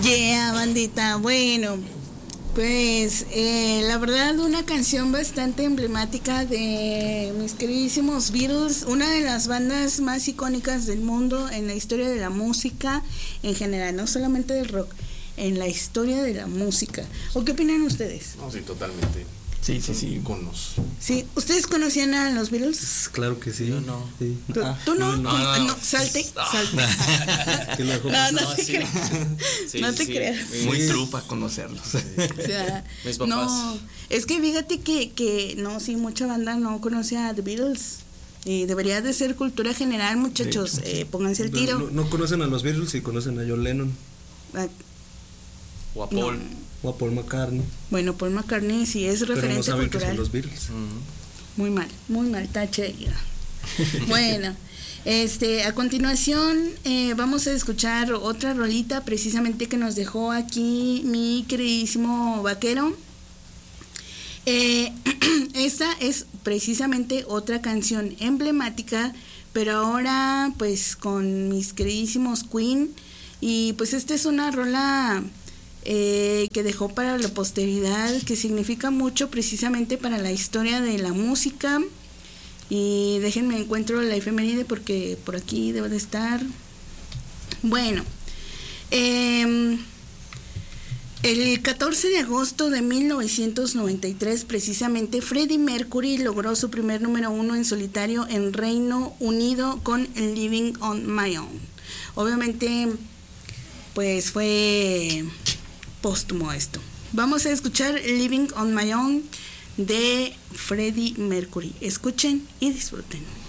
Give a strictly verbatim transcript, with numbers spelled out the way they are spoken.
Yeah, bandita. Bueno, pues eh, la verdad una canción bastante emblemática de mis queridísimos Beatles, una de las bandas más icónicas del mundo en la historia de la música en general, no solamente del rock, en la historia de la música. ¿O qué opinan ustedes? No, sí, totalmente. Sí, sí, sí. Iconos. Sí, ¿ustedes conocían a los Beatles? Claro que sí. Yo no. Sí. ¿Tú, Ah, tú no? no, ¿Tú- no, no. no, salte, salte. ¿Qué lo dejó No, pasar? no No, te sí. creas. Sí, No sí, te sí. creas. Muy Sí. trupa conocerlos. O sea, Mis papás. no, es que fíjate que, que no, sí, mucha banda no conoce a The Beatles. Y debería de ser cultura general, muchachos. Eh, pónganse el tiro. No, no conocen a los Beatles y conocen a John Lennon Ah, O a Paul. no. o a Paul McCartney, Bueno, Paul McCartney sí es pero no referente saben que cultural. son los Beatles. Ujú. Muy mal, muy mal, tache ahí. Bueno, este, a continuación eh, vamos a escuchar otra rolita precisamente que nos dejó aquí mi queridísimo vaquero. Eh, esta es precisamente otra canción emblemática, pero ahora pues con mis queridísimos Queen, y pues esta es una rola eh, que dejó para la posteridad, que significa mucho precisamente para la historia de la música. Y déjenme encuentro la efeméride porque por aquí debe de estar. Bueno, eh, el catorce de agosto de mil novecientos noventa y tres, precisamente, Freddie Mercury logró su primer número uno en solitario en Reino Unido con Living on My Own. Obviamente, pues fue póstumo esto. Vamos a escuchar Living on My Own de Freddie Mercury. Escuchen y disfruten.